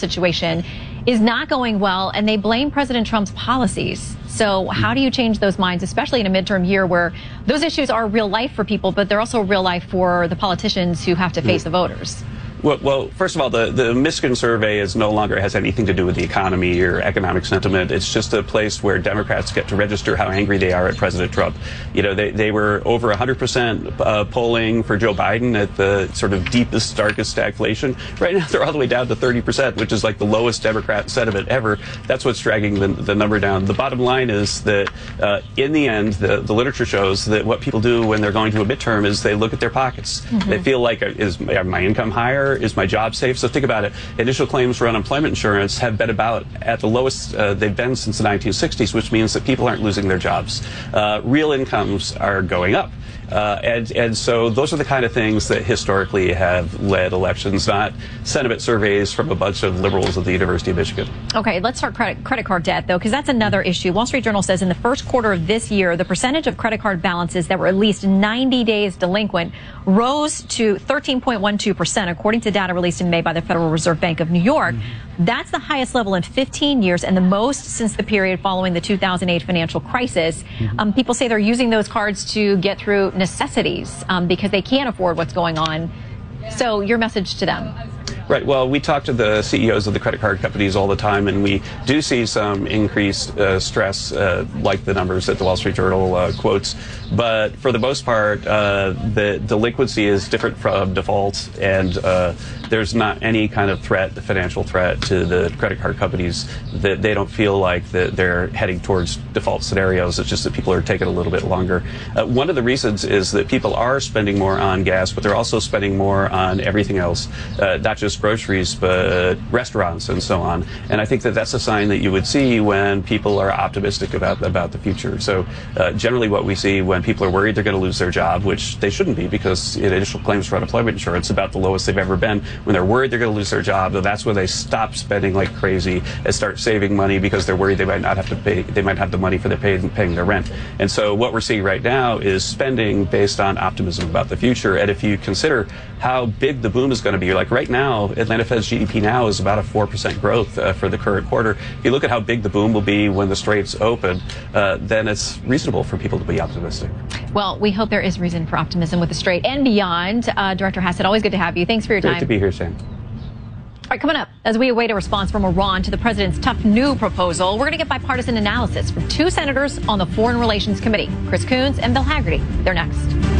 situation is not going well, and they blame President Trump's policies. So how do you change those minds, especially in a midterm year where those issues are real life for people, but they're also real life for the politicians who have to face the voters? Well, first of all, the Michigan survey no longer has anything to do with the economy or economic sentiment. It's just a place where Democrats get to register how angry they are at President Trump. You know, they were over 100% polling for Joe Biden at the sort of deepest, darkest stagflation. Right now, they're all the way down to 30%, which is like the lowest Democrat sentiment ever. That's what's dragging the number down. The bottom line is that in the end, the literature shows that what people do when they're going to a midterm is they look at their pockets. Mm-hmm. They feel like, is my income higher? Is my job safe? So think about it. Initial claims for unemployment insurance have been about at the lowest they've been since the 1960s, which means that people aren't losing their jobs. Real incomes are going up. And so those are the kind of things that historically have led elections, not sentiment surveys from a bunch of liberals at the University of Michigan. Okay, let's start credit card debt, though, because that's another issue. Wall Street Journal says in the first quarter of this year, the percentage of credit card balances that were at least 90 days delinquent rose to 13.12%, according to data released in May by the Federal Reserve Bank of New York. That's the highest level in 15 years and the most since the period following the 2008 financial crisis. People say they're using those cards to get through necessities because they can't afford what's going on. So your message to them? Right. Well, we talk to the CEOs of the credit card companies all the time, and we do see some increased stress, like the numbers that the Wall Street Journal quotes. But for the most part, the delinquency is different from default, and there's not any kind of threat, the financial threat to the credit card companies. That they don't feel like that they're heading towards default scenarios. It's just that people are taking a little bit longer. One of the reasons is that people are spending more on gas, but they're also spending more on everything else, not just groceries, but restaurants and so on. And I think that that's a sign that you would see when people are optimistic about the future. So generally what we see when people are worried they're going to lose their job, which they shouldn't be because initial claims for unemployment insurance about the lowest they've ever been. When they're worried they're going to lose their job, that's when they stop spending like crazy and start saving money because they're worried they might not have to pay, they might have the money for their paying their rent. And so what we're seeing right now is spending based on optimism about the future. And if you consider how big the boom is going to be, like right now, Atlanta Fed's GDP now is about a 4% growth for the current quarter. If you look at how big the boom will be when the straits open, then it's reasonable for people to be optimistic. Well, we hope there is reason for optimism with the Strait and beyond. Director Hassett, always good to have you. Thanks for your time. Great to be here, Sam. All right, coming up, as we await a response from Iran to the president's tough new proposal, we're going to get bipartisan analysis from two senators on the Foreign Relations Committee, Chris Coons and Bill Hagerty. They're next.